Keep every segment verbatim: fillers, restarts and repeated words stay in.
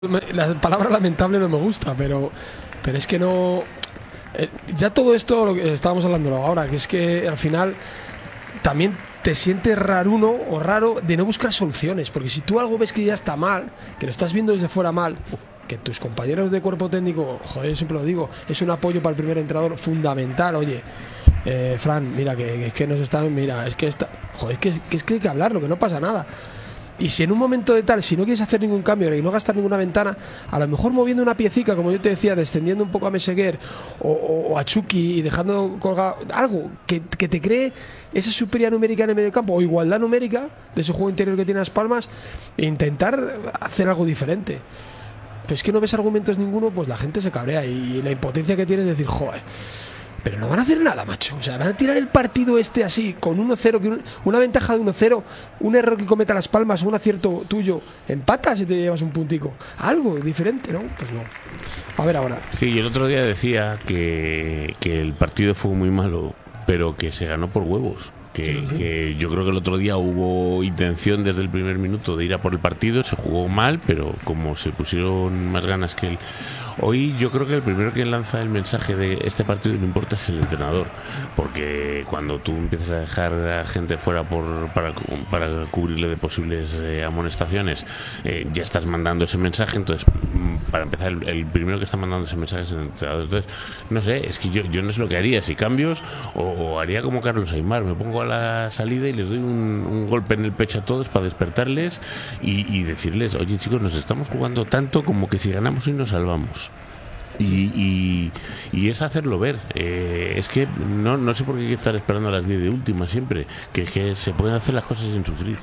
La palabra lamentable no me gusta, pero, pero es que no. Eh, ya todo esto, lo que estábamos hablando ahora, que es que al final también te sientes raruno o raro de no buscar soluciones, porque si tú algo ves que ya está mal, que lo estás viendo desde fuera mal, que tus compañeros de cuerpo técnico, joder, yo siempre lo digo, es un apoyo para el primer entrenador fundamental. Oye, eh, Fran, mira, que, que es que nos están, mira, es que está, joder, es que, que es que hay que hablarlo, que no pasa nada. Y si en un momento de tal, si no quieres hacer ningún cambio y no gastar ninguna ventana, a lo mejor moviendo una piecica, como yo te decía, descendiendo un poco a Meseguer o, o, o a Chucky y dejando colgado algo que, que te cree esa superioridad numérica en el medio campo o igualdad numérica de ese juego interior que tiene Las Palmas e intentar hacer algo diferente. Pero es que no ves argumentos ninguno, pues la gente se cabrea y la impotencia que tiene es decir, joder, pero no van a hacer nada, macho. O sea, van a tirar el partido este así, con uno cero, una ventaja de uno cero, un error que cometa Las Palmas, un acierto tuyo, empatas y te llevas un puntico. Algo diferente, ¿no? Pues no. A ver ahora. Sí, el otro día decía que, que el partido fue muy malo, pero que se ganó por huevos. Que, sí, sí. que yo creo que el otro día hubo intención desde el primer minuto de ir a por el partido, se jugó mal, pero como se pusieron más ganas que él. Hoy yo creo que el primero que lanza el mensaje de este partido no importa es el entrenador, porque cuando tú empiezas a dejar a gente fuera por para, para cubrirle de posibles eh, amonestaciones, eh, ya estás mandando ese mensaje. Entonces, para empezar, el, el primero que está mandando ese mensaje es el entrenador. Entonces, no sé, es que yo, yo no sé lo que haría, si cambios o, o haría como Carlos Aimar, me pongo a la salida y les doy un, un golpe en el pecho a todos para despertarles y, y decirles, oye chicos, nos estamos jugando tanto como que si ganamos hoy nos salvamos. Y, y, y es hacerlo ver. Eh, es que no, no sé por qué hay que estar esperando a las diez de última siempre, que, que se pueden hacer las cosas sin sufrir.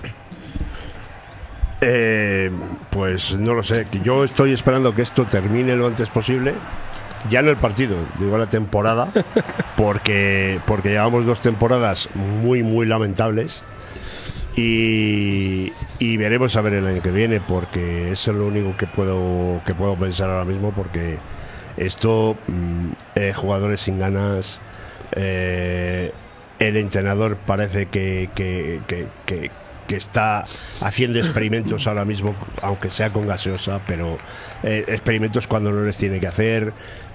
Eh, pues no lo sé, que yo estoy esperando que esto termine lo antes posible. Ya no el partido, digo la temporada, porque porque llevamos dos temporadas muy muy lamentables y, y veremos a ver el año que viene, porque eso es lo único que puedo que puedo pensar ahora mismo, porque esto eh, jugadores sin ganas, eh, el entrenador parece que que, que, que que está haciendo experimentos ahora mismo, aunque sea con gaseosa, pero eh, experimentos cuando no les tiene que hacer.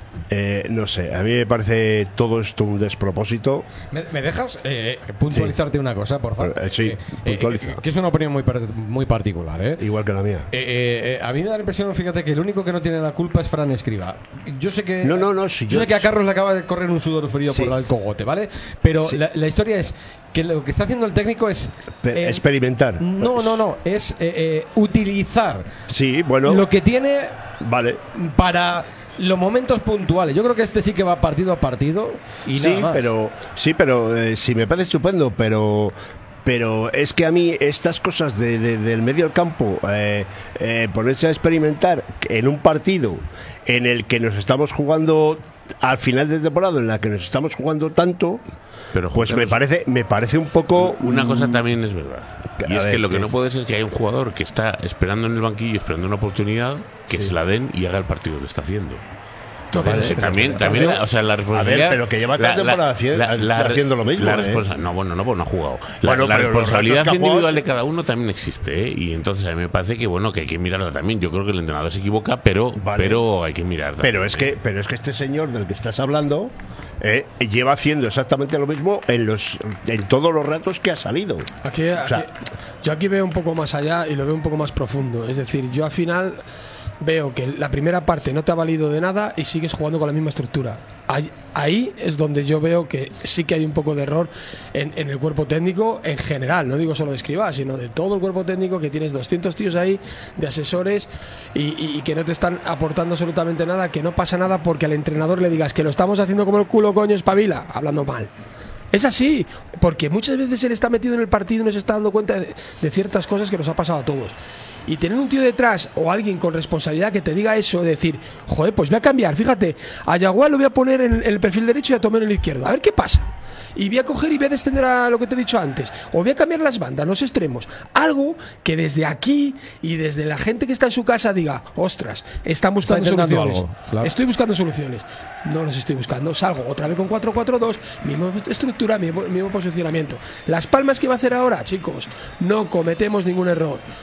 Eh, no sé, a mí me parece todo esto un despropósito. ¿Me, me dejas eh, puntualizarte sí. una cosa, por favor? Eh, sí, eh, eh, que es una opinión muy, muy particular, ¿eh? Igual que la mía. Eh, eh, a mí me da la impresión, fíjate, que el único que no tiene la culpa es Fran Escribá. Yo sé que no, no, no, si yo yo sé que a Carlos le acaba de correr un sudor frío sí. por el cogote, ¿vale? Pero sí. la, la historia es que lo que está haciendo el técnico es eh, experimentar. No, no, no, es eh, eh, utilizar sí, bueno, lo que tiene vale. para los momentos puntuales. Yo creo que este sí que va partido a partido y sí, nada más. pero sí, pero eh, sí me parece estupendo, pero pero es que a mí estas cosas de, de, del medio del campo, eh, eh, ponerse a experimentar en un partido en el que nos estamos jugando al final de temporada, en la que nos estamos jugando tanto, pero pues me parece me parece un poco una cosa también es verdad, y a es ver, que lo que ¿qué? no puede ser es que haya un jugador que está esperando en el banquillo, esperando una oportunidad, que sí. se la den y haga el partido que está haciendo. Entonces, vale, también, pero, también, pero, o sea, la responsabilidad. A ver, pero que lleva cada temporada haciendo, haciendo lo mismo. La ¿eh? responsa- no, bueno, no, pues no ha jugado. La, bueno, la responsabilidad individual jugado... de cada uno también existe, ¿eh? Y entonces a mí me parece que bueno que hay que mirarla también. Yo creo que el entrenador se equivoca, pero, vale. pero hay que mirar. Pero también, es que, pero es que este señor del que estás hablando eh, lleva haciendo exactamente lo mismo en los, en todos los ratos que ha salido. Aquí, o sea, aquí, yo aquí veo un poco más allá y lo veo un poco más profundo. Es decir, yo al final veo que la primera parte no te ha valido de nada y sigues jugando con la misma estructura. Ahí, ahí es donde yo veo que sí que hay un poco de error en, en el cuerpo técnico en general, no digo solo de Escribá, sino de todo el cuerpo técnico, que tienes doscientos tíos ahí de asesores y, y, y que no te están aportando absolutamente nada, que no pasa nada porque al entrenador le digas que lo estamos haciendo como el culo, coño, espabila, hablando mal. Es así, porque muchas veces él está metido en el partido y no se está dando cuenta de, de ciertas cosas que nos ha pasado a todos. Y tener un tío detrás o alguien con responsabilidad que te diga eso, de decir, joder, pues voy a cambiar, fíjate, a Yaguá lo voy a poner en el perfil derecho y a Tomé en el izquierdo, a ver qué pasa. Y voy a coger y voy a descender a lo que te he dicho antes, o voy a cambiar las bandas, los extremos. Algo que desde aquí y desde la gente que está en su casa diga, ostras, están buscando soluciones. Algo, claro. Estoy buscando soluciones. No los estoy buscando, salgo otra vez con cuatro cuatro dos, misma estructura, mismo, mismo posicionamiento. Las Palmas que va a hacer ahora, chicos, no cometemos ningún error.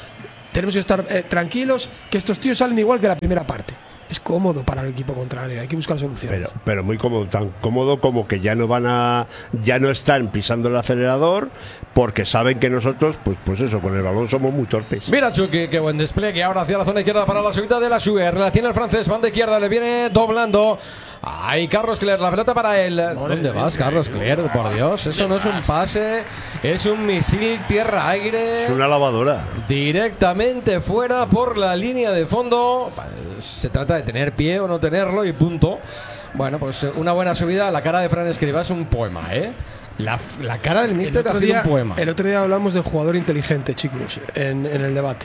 tenemos que estar eh, tranquilos, que estos tíos salen igual que la primera parte. Es cómodo para el equipo contrario, hay que buscar soluciones. Pero, pero muy cómodo, tan cómodo como que ya no van a, ya no están pisando el acelerador, porque saben que nosotros, pues, pues eso, con el balón somos muy torpes. Mira Chucky, qué buen despliegue ahora hacia la zona izquierda para la subida de la Suer. La tiene el francés, banda izquierda, le viene doblando. Ay, Carlos Cler, la pelota para él. ¿Dónde vas, Carlos Cler? Por Dios, eso no es un pase, es un misil tierra-aire. Es una lavadora. Directamente fuera por la línea de fondo. Se trata de tener pie o no tenerlo y punto. Bueno, pues una buena subida. La cara de Fran Escribá es un poema, ¿eh? La, la cara del míster ha sido día, un poema. El otro día hablamos del jugador inteligente, chicos, en, en el debate.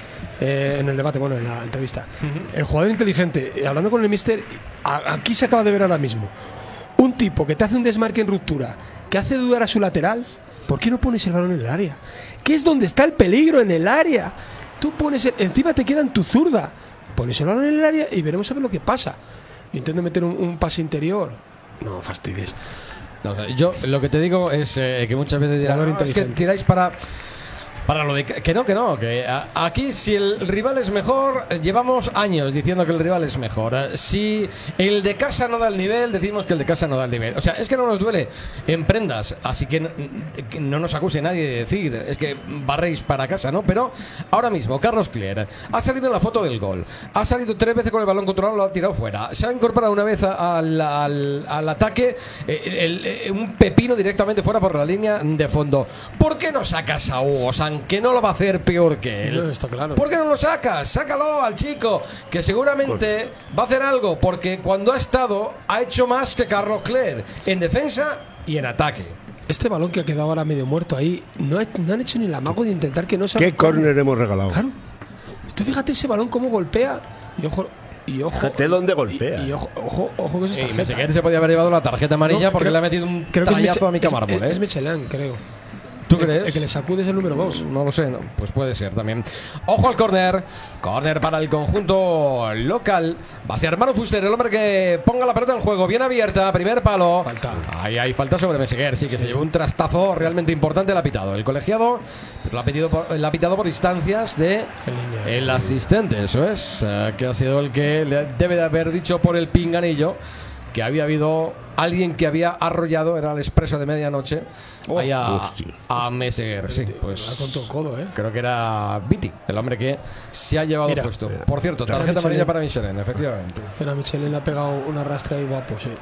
Eh, en el debate, bueno, en la entrevista. Uh-huh. El jugador inteligente, hablando con el míster, aquí se acaba de ver ahora mismo. Un tipo que te hace un desmarque en ruptura, que hace dudar a su lateral, ¿por qué no pones el balón en el área? ¿Qué es donde está el peligro? En el área. Tú pones el, encima te queda en tu zurda. Pones el balón en el área y veremos a ver lo que pasa. Intento meter un, un pase interior. No fastidies. No, o sea, yo lo que te digo es eh, que muchas veces dirán, no, es que tiráis para para lo de que no, que no, que a, aquí si el rival es mejor, llevamos años diciendo que el rival es mejor. Si el de casa no da el nivel, decimos que el de casa no da el nivel. O sea, es que no nos duele en prendas, así que no, que no nos acuse nadie de decir, es que barréis para casa, ¿no? Pero ahora mismo, Carlos Cler ha salido en la foto del gol, ha salido tres veces con el balón controlado, lo ha tirado fuera, se ha incorporado una vez al, al, al ataque, eh, el, el, un pepino directamente fuera por la línea de fondo. ¿Por qué no sacas a Hugo San, que no lo va a hacer peor que él? No, está claro. ¿Por qué no lo sacas? Sácalo al chico, que seguramente va a hacer algo, porque cuando ha estado ha hecho más que Carlos Cler en defensa y en ataque. Este balón que ha quedado ahora medio muerto ahí, no, he, no han hecho ni el amago de intentar que no salga. ¿Qué córner hemos regalado? Claro. Tú fíjate ese balón cómo golpea y ojo. Y ojo, fíjate dónde golpea. Y, y ojo, ojo, ojo que es esta tarjeta. Y se podía haber llevado la tarjeta amarilla no, porque creo, le ha metido un tallazo a Mica Mármol. Es, ¿eh? es Michelin, creo. ¿Tú crees? El, el que le sacude es el número dos. No lo sé, no. Pues puede ser también. Ojo al córner. Córner para el conjunto local. Va a ser Manu Fuster, el hombre que ponga la pelota en juego. Bien abierta, primer palo. Falta. Ahí hay falta sobre Meseguer. Sí, que sí. Se llevó un trastazo realmente importante el apitado. El colegiado, pero lo ha, pedido por, lo ha pitado por instancias de el asistente. Eso es. Eh, que ha sido el que le debe de haber dicho por el pinganillo que había habido alguien que había arrollado, era el expreso de medianoche, oh, ahí a, a Meseguer. Sí, pues con todo el codo, ¿eh? Creo que era Viti, el hombre que se ha llevado Mira, puesto. Por cierto, tarjeta amarilla para Michelin, efectivamente. Pero a Michelin le ha pegado una rastra ahí guapo, sí.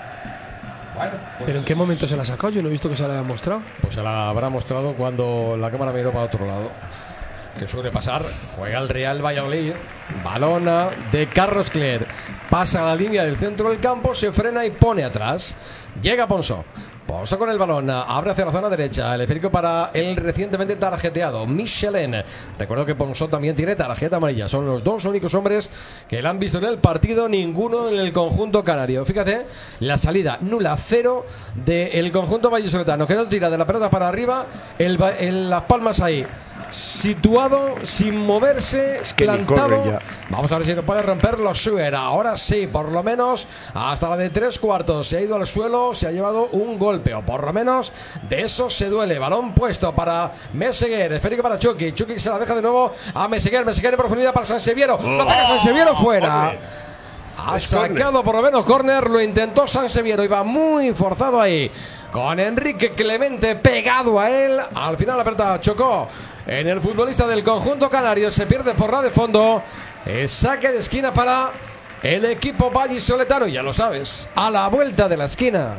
Bueno, pues, ¿pero en qué momento se la ha sacado? Yo no he visto que se la haya mostrado. Pues se la habrá mostrado cuando la cámara miró para otro lado. Que suele pasar. Juega el Real Valladolid. Balona de Carlos Cler. Pasa a la línea del centro del campo. Se frena y pone atrás. Llega Ponso. Ponso con el balón. Abre hacia la zona derecha. El esférico para el recientemente tarjeteado Michelin. Recuerdo que Ponso también tiene tarjeta amarilla. Son los dos únicos hombres que la han visto en el partido. Ninguno en el conjunto canario. Fíjate, la salida nula, cero del conjunto vallisoletano, que no tira de la pelota para arriba. El, el, las palmas ahí, situado, sin moverse, es que plantado. Vamos a ver si no puede romper los Suer. Ahora sí, por lo menos hasta la de tres cuartos. Se ha ido al suelo, se ha llevado un golpe, o por lo menos de eso se duele. Balón puesto para Meseguer, esférico para Chucky. Chucky se la deja de nuevo a Meseguer. Meseguer en profundidad para Sanseviero. Oh, ¡lo pega Sanseviero fuera! Hombre. Ha sacado por lo menos córner, lo intentó Sanseviero, iba muy forzado ahí, con Enrique Clemente pegado a él. Al final la pelota chocó en el futbolista del conjunto canario, se pierde por la de fondo. El saque de esquina para el equipo vallisoletano, ya lo sabes, a la vuelta de la esquina.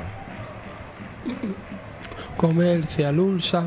Comercial Ulsa.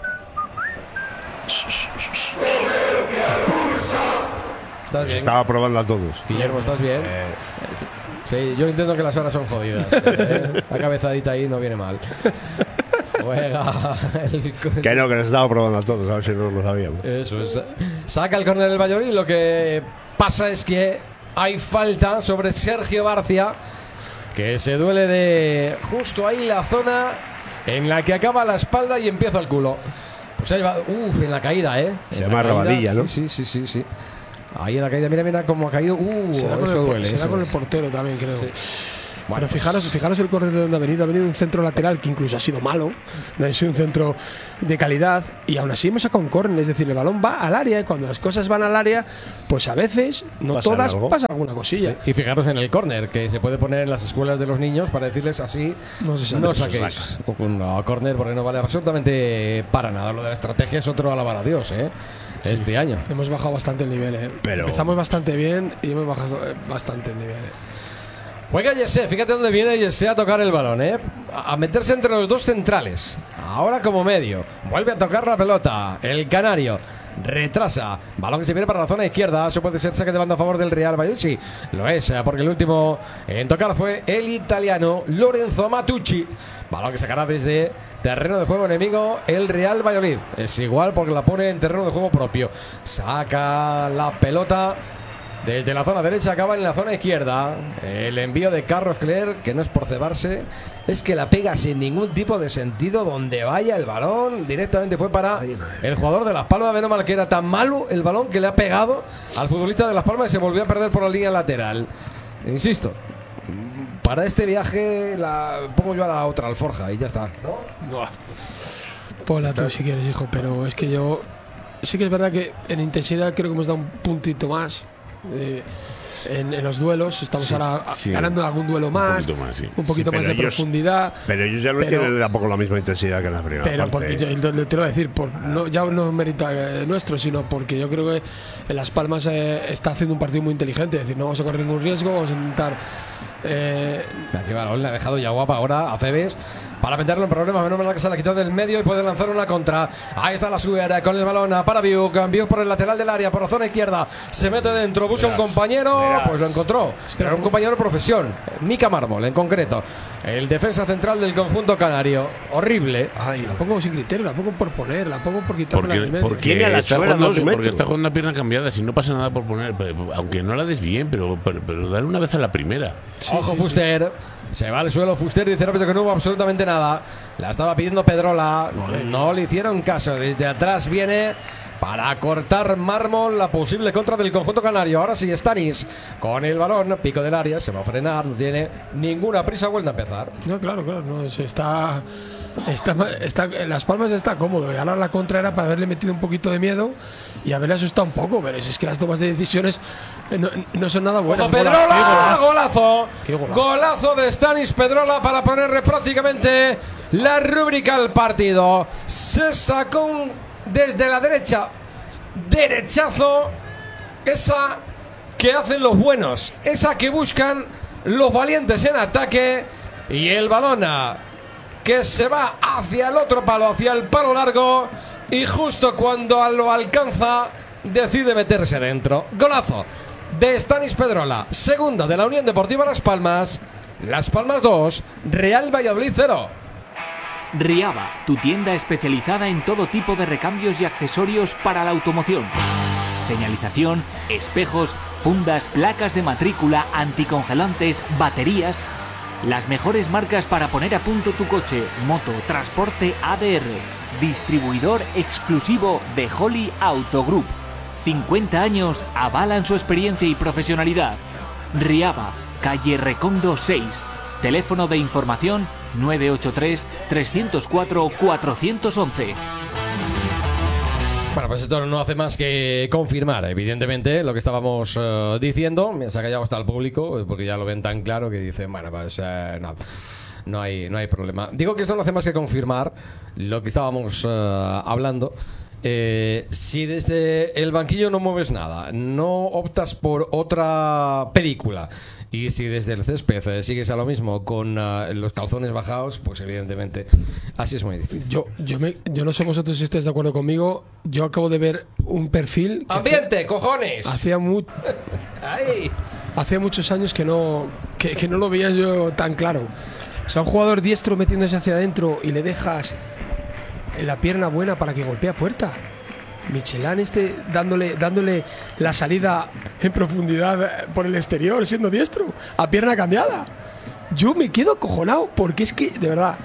¿Estás bien? Estaba probando a todos. Guillermo, ¿estás bien? Eh. Sí, yo entiendo que las horas son jodidas. ¿eh? La cabezadita ahí no viene mal. Juega el... Que no, que nos estaba probando a todos, a ver si no lo sabíamos. Eso es. Saca el córner del Valladolid. Lo que pasa es que hay falta sobre Sergio Barcia, que se duele de justo ahí la zona en la que acaba la espalda y empieza el culo. Pues se ha llevado, uff, en la caída, ¿eh? Se llama rabadilla, ¿no? Sí, sí, sí, sí. Ahí en la caída, mira, mira cómo ha caído. Uh, será eso con el, duele. Será eso con duele. el portero también, creo. Sí. Bueno, pero fijaros, pues, fijaros el córner de donde ha venido. Ha venido un centro lateral que incluso ha sido malo, no ha sido un centro de calidad, y aún así hemos sacado un córner. Es decir, el balón va al área, y cuando las cosas van al área, pues a veces, no ¿Pasa todas, algo? pasa alguna cosilla. Sí. Y fijaros en el córner, que se puede poner en las escuelas de los niños para decirles así, no, se no saquéis un no, córner, porque no vale absolutamente para nada. Lo de la estrategia es otro alabar a Dios, ¿eh? Este sí, año. Hemos bajado bastante el nivel, ¿eh? Pero... Empezamos bastante bien y hemos bajado bastante el nivel, ¿eh? Juega Yesé, fíjate dónde viene Yesé a tocar el balón, ¿eh? A meterse entre los dos centrales. Ahora como medio. Vuelve a tocar la pelota. El canario retrasa. Balón que se viene para la zona izquierda. Eso puede ser saque de banda a favor del Real Valladolid. Sí, lo es, porque el último en tocar fue el italiano Lorenzo Matucci. Balón que sacará desde terreno de juego enemigo el Real Valladolid. Es igual porque la pone en terreno de juego propio. Saca la pelota desde la zona derecha, acaba en la zona izquierda. El envío de Carlos Cler, que no es por cebarse, es que la pega sin ningún tipo de sentido donde vaya el balón. Directamente fue para el jugador de Las Palmas. Menos mal que era tan malo el balón que le ha pegado al futbolista de Las Palmas y se volvió a perder por la línea lateral. Insisto, para este viaje la pongo yo a la otra alforja y ya está, ¿no? Ponla tú si quieres, hijo, pero es que yo sí que es verdad que en intensidad creo que hemos dado un puntito más. Eh, en, en los duelos estamos sí, ahora sí, ganando algún duelo más, un poquito más, sí. un poquito sí, más de ellos, profundidad. Pero ellos ya no pero, tienen tampoco la misma intensidad que en la primera pero parte. Porque yo, yo, te lo voy a decir, por, ah. no, ya no es mérito eh, nuestro, sino porque yo creo que en Las Palmas eh, está haciendo un partido muy inteligente. Es decir, no vamos a correr ningún riesgo, vamos a intentar. Eh, Aquí balón le ha dejado ya guapa ahora a Cebes para meterlo en problemas. Menos mal que se la ha quitado del medio y puede lanzar una contra. Ahí está la subida con el balón para Biuk. Biuk por el lateral del área, por la zona izquierda. Se mete dentro, busca un compañero. Pues lo encontró. Es que era un compañero de profesión. Mica Mármol, en concreto. El defensa central del conjunto canario. Horrible. Ay, la pongo sin criterio, la pongo por poner, la pongo por quitarme porque, del medio. Porque, Tiene la está jugando, jugando, porque está con una pierna cambiada. Si no pasa nada por poner, aunque no la des bien, pero, pero, pero dale una vez a la primera. Sí, Ojo, sí, Fuster. Sí. Se va al suelo Fuster, dice el árbitro que no hubo absolutamente nada. La estaba pidiendo Pedrola. No, no le hicieron caso. Desde atrás viene para cortar Mármol la posible contra del conjunto canario. Ahora sí, Stanis con el balón, pico del área, se va a frenar, no tiene ninguna prisa, vuelve a empezar. No, claro, claro, no, se está, está, está en Las Palmas está cómodo. Y ahora la contra era para haberle metido un poquito de miedo y haberle asustado un poco, pero es que las tomas de decisiones no, no son nada buenas. ¡Ojo, Pedrola! ¡Golazo! ¡Golazo! Golazo de Stanis Pedrola para ponerle prácticamente la rúbrica al partido. Se sacó un desde la derecha, derechazo, esa que hacen los buenos, esa que buscan los valientes en ataque, y el balón que se va hacia el otro palo, hacia el palo largo, y justo cuando lo alcanza decide meterse dentro. Golazo de Stanis Pedrola, segundo de la Unión Deportiva Las Palmas. Las Palmas dos, Real Valladolid cero. Riaba, tu tienda especializada en todo tipo de recambios y accesorios para la automoción. Señalización, espejos, fundas, placas de matrícula, anticongelantes, baterías. Las mejores marcas para poner a punto tu coche, moto, transporte A D R. Distribuidor exclusivo de Holly Auto Group. cincuenta años avalan su experiencia y profesionalidad. Riaba, calle Recondo seis. Teléfono de información nueve ocho tres, tres cero cuatro, cuatro uno uno. Bueno, pues esto no hace más que confirmar, evidentemente, lo que estábamos uh, diciendo. Se ha callado hasta el público, porque ya lo ven tan claro que dicen, bueno, pues uh, no, no, hay, no hay problema. Digo que esto no hace más que confirmar lo que estábamos uh, hablando. Eh, si desde el banquillo no mueves nada, no optas por otra película, y si desde el césped eh, sigues a lo mismo con uh, los calzones bajados, pues evidentemente así es muy difícil. Yo, yo, me, yo no sé vosotros si estáis de acuerdo conmigo. Yo acabo de ver un perfil. ¡Ambiente, hacía, cojones! Hacía, mu hacía muchos años que no, que, que no lo veía yo tan claro. O sea, un jugador diestro metiéndose hacia adentro y le dejas la pierna buena para que golpee a puerta. Michelán este dándole, dándole la salida en profundidad por el exterior, siendo diestro, a pierna cambiada. Yo me quedo acojonado porque es que, de verdad,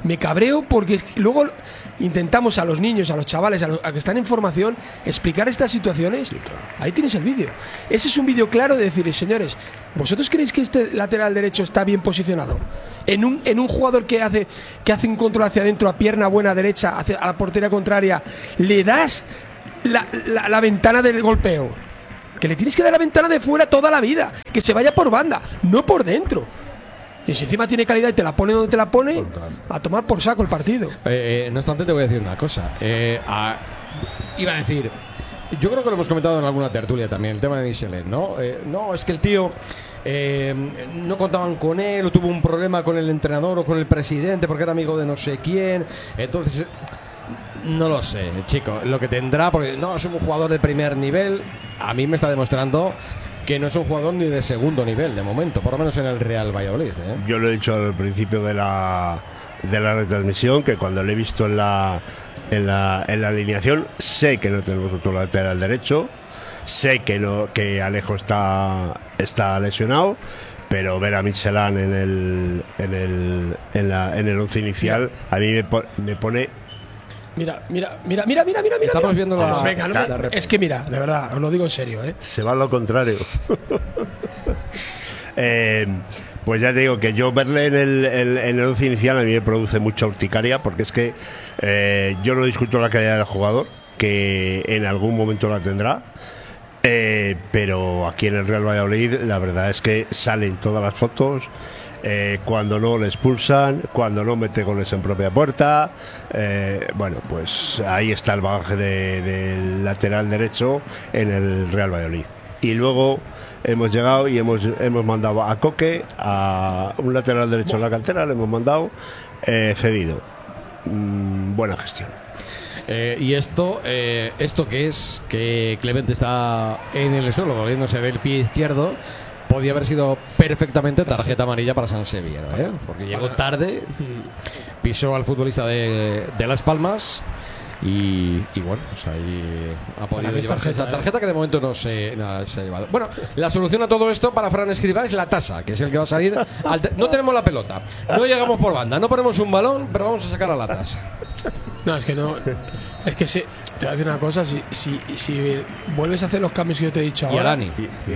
me cabreo porque es que luego intentamos a los niños, a los chavales, a los a que están en formación, explicar estas situaciones. Ahí tienes el vídeo. Ese es un vídeo claro de decir, señores, ¿vosotros creéis que este lateral derecho está bien posicionado? En un, en un jugador que hace, que hace un control hacia adentro a pierna buena derecha, hacia, a la portería contraria, le das la, la, la ventana del golpeo. Que le tienes que dar la ventana de fuera toda la vida. Que se vaya por banda, no por dentro. Y si encima tiene calidad y te la pone donde te la pone, a tomar por saco el partido. Eh, eh, no obstante, te voy a decir una cosa. Eh, a, iba a decir, yo creo que lo hemos comentado en alguna tertulia también, el tema de Michelin, ¿no? Eh, no, es que el tío eh, no contaban con él, o tuvo un problema con el entrenador o con el presidente porque era amigo de no sé quién. Entonces, no lo sé, chico, lo que tendrá, porque no, es un jugador de primer nivel. A mí me está demostrando que no es un jugador ni de segundo nivel de momento, por lo menos en el Real Valladolid, ¿eh? Yo lo he dicho al principio de la de la retransmisión, que cuando lo he visto en la en la, en la alineación, sé que no tenemos otro lateral derecho, sé que no que Alejo está está lesionado, pero ver a Michelin en el en el en la en el once inicial a mí me, po- me pone. Mira, mira, mira, mira, mira, mira, Estamos mira. viendo la, Venga, no la me- rep- es que mira, de verdad, os lo digo en serio, ¿eh? Se va a lo contrario. eh, pues ya te digo que yo verle en el, en, en el once inicial a mí me produce mucha urticaria, porque es que eh, yo no discuto la calidad del jugador, que en algún momento la tendrá, eh, pero aquí en el Real Valladolid la verdad es que salen todas las fotos. Eh, cuando no le expulsan, cuando no mete goles en propia puerta, eh, bueno, pues ahí está el bagaje de- del lateral derecho en el Real Valladolid. Y luego hemos llegado y hemos, hemos mandado a Coque, a un lateral derecho en la cantera, le hemos mandado eh, cedido. Mm, buena gestión. Eh, y esto, eh, esto que es que Clemente está en el suelo doliéndose del pie izquierdo, podía haber sido perfectamente tarjeta amarilla para San Sevillano, ¿eh? Porque llegó tarde, pisó al futbolista de, de Las Palmas y, y bueno, pues ahí ha podido mí es llevarse tarjeta, esa ¿eh? tarjeta que de momento no se, no se ha llevado. Bueno, la solución a todo esto para Fran Escribá es la tasa, que es el que va a salir. Al te- no tenemos la pelota, no llegamos por banda, no ponemos un balón, pero vamos a sacar a la tasa. No, es que no. Es que sí, te voy a decir una cosa: si, si, si vuelves a hacer los cambios que yo te he dicho Y a ahora. Dani.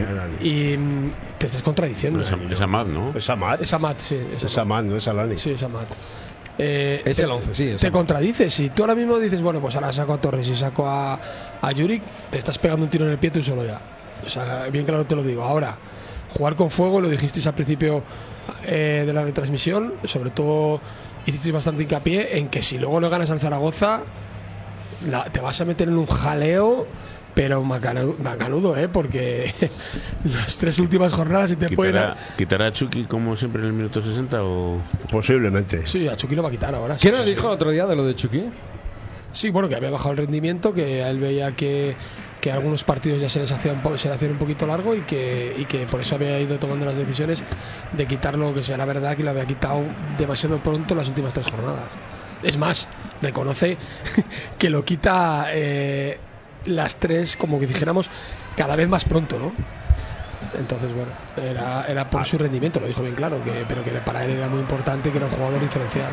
Y mm, te estás contradiciendo. Esa, ¿eh? esa más, ¿no? Es Amat, Es Amat, sí. Es es Amat. Amat, no es Alani. Sí, es Amat. Eh, Es te- el once, sí, es Te Amat. contradices. Si tú ahora mismo dices, bueno, pues ahora saco a Torres y saco a, a Juric, te estás pegando un tiro en el pie tú solo ya. O sea, bien claro te lo digo. Ahora, jugar con fuego, lo dijisteis al principio eh, de la retransmisión, sobre todo hicisteis bastante hincapié en que si luego no ganas al Zaragoza, la- te vas a meter en un jaleo, pero macanu- macanudo, ¿eh? Porque las tres últimas jornadas se te pueden... ¿Quitará, ¿Quitará a Chucky como siempre en el minuto sesenta o...? Posiblemente. Sí, a Chucky lo va a quitar ahora. ¿Qué sí, nos sí, dijo sí. el otro día de lo de Chucky? Sí, bueno, que había bajado el rendimiento, que él veía que, que algunos partidos ya se les hacía un, po- se le hacían un poquito largo y que, y que por eso había ido tomando las decisiones de quitarlo, que sea la verdad que lo había quitado demasiado pronto las últimas tres jornadas. Es más, reconoce que lo quita eh, las tres, como que dijéramos, cada vez más pronto, ¿no? Entonces, bueno, era, era por su rendimiento, lo dijo bien claro, que, pero que para él era muy importante, que era un jugador diferencial.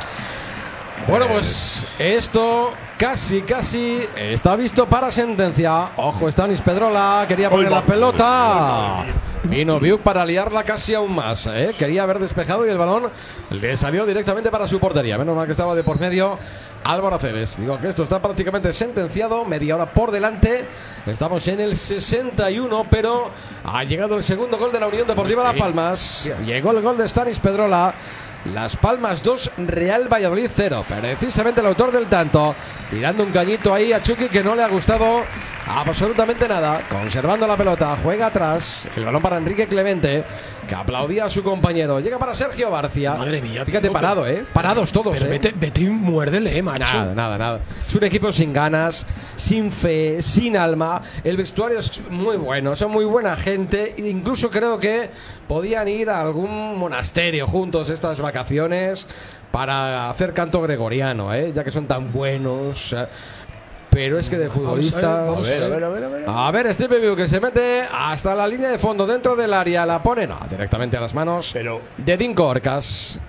Bueno, pues esto casi, casi está visto para sentencia. Ojo, Stanis Pedrola, quería poner Oiga. la pelota. Vino Biuk para liarla casi aún más, ¿eh? Quería haber despejado y el balón le salió directamente para su portería. Menos mal que estaba de por medio Álvaro Aceves. Digo que esto está prácticamente sentenciado, media hora por delante. Estamos en el sesenta y uno, pero ha llegado el segundo gol de la Unión Deportiva Las Palmas. Llegó el gol de Stanis Pedrola. Las Palmas dos, Real Valladolid cero. Precisamente el autor del tanto, tirando un cañito ahí a Chucky que no le ha gustado absolutamente nada. Conservando la pelota, juega atrás. El balón para Enrique Clemente, que aplaudía a su compañero. Llega para Sergio Barcia. Madre mía, Fíjate, tío, parado, ¿eh? Parados todos, Pero ¿eh? vete, vete y muérdele, eh, macho. Nada, nada, nada. Es un equipo sin ganas, sin fe, sin alma. El vestuario es muy bueno, son muy buena gente. E incluso creo que podían ir a algún monasterio juntos estas vacaciones para hacer canto gregoriano, ¿eh? Ya que son tan buenos. eh. Pero es que de futbolistas. vamos A ver, a ver, a ver, a ver. A ver, Steve Biu que se mete hasta la línea de fondo dentro del área. La pone, no, directamente a las manos Pero- de Dinko Orcas.